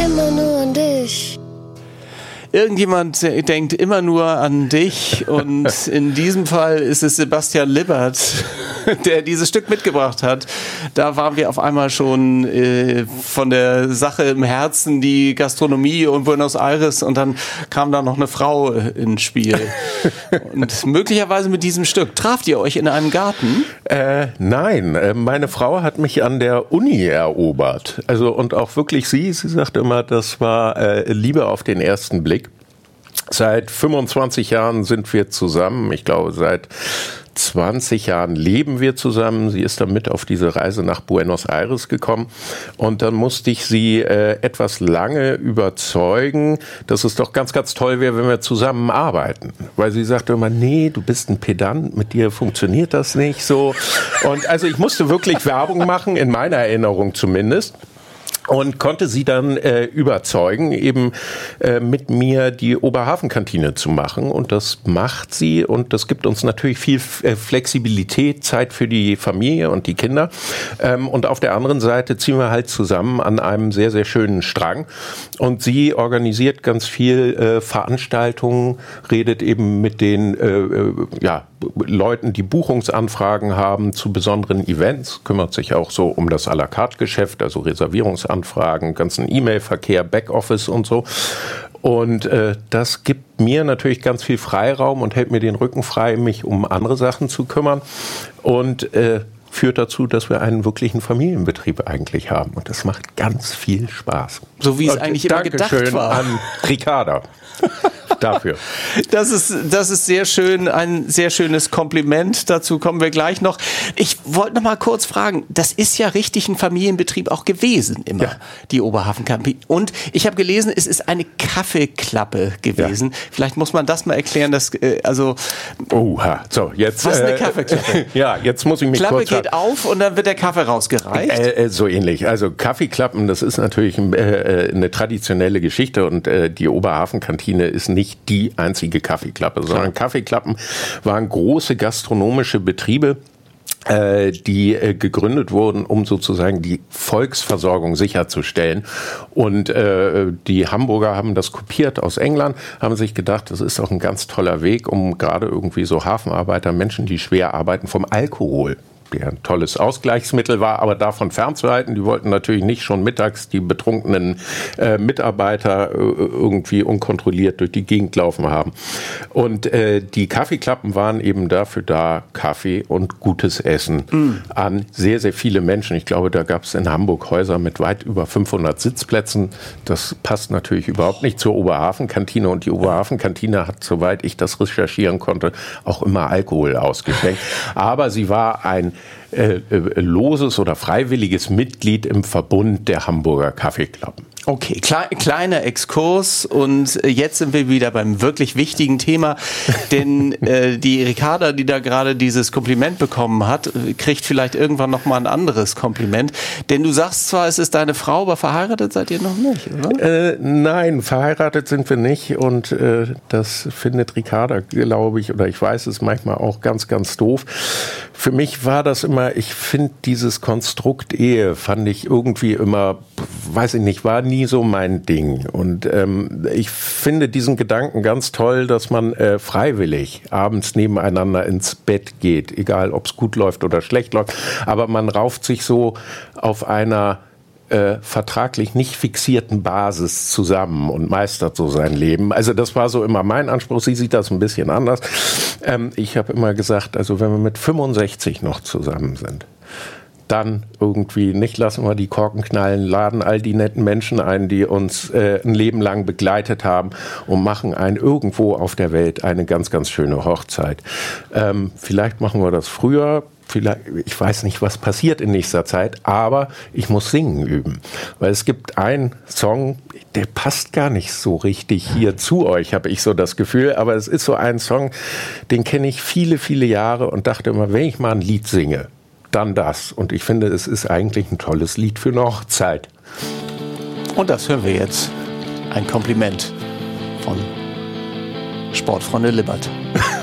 immer nur an dich. Irgendjemand denkt immer nur an dich und in diesem Fall ist es Sebastian Libbert, der dieses Stück mitgebracht hat. Da waren wir auf einmal schon von der Sache im Herzen, die Gastronomie und Buenos Aires, und dann kam da noch eine Frau ins Spiel. Und möglicherweise mit diesem Stück. Traft ihr euch in einem Garten? Nein, meine Frau hat mich an der Uni erobert. Also und auch wirklich sie sagte immer, das war Liebe auf den ersten Blick. Seit 25 Jahren sind wir zusammen. Ich glaube, seit 20 Jahren leben wir zusammen. Sie ist dann mit auf diese Reise nach Buenos Aires gekommen. Und dann musste ich sie etwas lange überzeugen, dass es doch ganz, ganz toll wäre, wenn wir zusammen arbeiten. Weil sie sagte immer, nee, du bist ein Pedant, mit dir funktioniert das nicht so. Und also ich musste wirklich Werbung machen, in meiner Erinnerung zumindest. Und konnte sie dann überzeugen, eben mit mir die Oberhafenkantine zu machen. Und das macht sie. Und das gibt uns natürlich viel Flexibilität, Zeit für die Familie und die Kinder. Und auf der anderen Seite ziehen wir halt zusammen an einem sehr, sehr schönen Strang. Und sie organisiert ganz viel Veranstaltungen, redet eben mit den Leuten, die Buchungsanfragen haben zu besonderen Events, kümmert sich auch so um das à la carte Geschäft, also Reservierungsanfragen, ganzen E-Mail-Verkehr, Backoffice und so. Und das gibt mir natürlich ganz viel Freiraum und hält mir den Rücken frei, mich um andere Sachen zu kümmern. Und führt dazu, dass wir einen wirklichen Familienbetrieb eigentlich haben. Und das macht ganz viel Spaß. So wie es eigentlich immer gedacht war. Dankeschön an Ricarda dafür. Das ist sehr schön, ein sehr schönes Kompliment. Dazu kommen wir gleich noch. Ich wollte noch mal kurz fragen, das ist ja richtig ein Familienbetrieb auch gewesen immer, ja. Die Oberhafenkantine. Und ich habe gelesen, es ist eine Kaffeeklappe gewesen. Ja. Vielleicht muss man das mal erklären, dass Oha, so jetzt. Was ist eine Kaffeeklappe? Ja, jetzt muss ich mich Klappe kurz geht auf und dann wird der Kaffee rausgereicht. So ähnlich. Also Kaffeeklappen, das ist natürlich eine traditionelle Geschichte und die Oberhafenkantine ist nicht die einzige Kaffeeklappe, sondern Kaffeeklappen waren große gastronomische Betriebe, die gegründet wurden, um sozusagen die Volksversorgung sicherzustellen. Und die Hamburger haben das kopiert aus England, haben sich gedacht, das ist doch ein ganz toller Weg, um gerade irgendwie so Hafenarbeiter, Menschen, die schwer arbeiten, vom Alkohol, der ein tolles Ausgleichsmittel war, aber davon fernzuhalten. Die wollten natürlich nicht schon mittags die betrunkenen Mitarbeiter irgendwie unkontrolliert durch die Gegend laufen haben. Und die Kaffeeklappen waren eben dafür da, Kaffee und gutes Essen an sehr, sehr viele Menschen. Ich glaube, da gab es in Hamburg Häuser mit weit über 500 Sitzplätzen. Das passt natürlich überhaupt nicht zur Oberhafenkantine. Und die Oberhafenkantine hat, soweit ich das recherchieren konnte, auch immer Alkohol ausgeschenkt. Aber sie war ein loses oder freiwilliges Mitglied im Verbund der Hamburger Kaffeeklappen. Okay, kleiner Exkurs und jetzt sind wir wieder beim wirklich wichtigen Thema, denn die Ricarda, die da gerade dieses Kompliment bekommen hat, kriegt vielleicht irgendwann nochmal ein anderes Kompliment, denn du sagst zwar, es ist deine Frau, aber verheiratet seid ihr noch nicht, oder? Nein, verheiratet sind wir nicht und das findet Ricarda, glaube ich, oder ich weiß es manchmal auch ganz, ganz doof. Für mich war das immer, ich finde dieses Konstrukt Ehe, fand ich irgendwie immer, weiß ich nicht, war nie so mein Ding. Und ich finde diesen Gedanken ganz toll, dass man freiwillig abends nebeneinander ins Bett geht, egal ob es gut läuft oder schlecht läuft. Aber man rauft sich so auf einer vertraglich nicht fixierten Basis zusammen und meistert so sein Leben. Also das war so immer mein Anspruch. Sie sieht das ein bisschen anders. Ich habe immer gesagt, also wenn wir mit 65 noch zusammen sind, dann irgendwie nicht lassen wir die Korken knallen, laden all die netten Menschen ein, die uns ein Leben lang begleitet haben und machen irgendwo auf der Welt eine ganz, ganz schöne Hochzeit. Vielleicht machen wir das früher. Vielleicht, ich weiß nicht, was passiert in nächster Zeit, aber ich muss singen üben. Weil es gibt einen Song, der passt gar nicht so richtig hier zu euch, habe ich so das Gefühl. Aber es ist so ein Song, den kenne ich viele, viele Jahre und dachte immer, wenn ich mal ein Lied singe, dann das. Und ich finde, es ist eigentlich ein tolles Lied für eine Hochzeit. Und das hören wir jetzt. Ein Kompliment von Sportfreunde Libbert.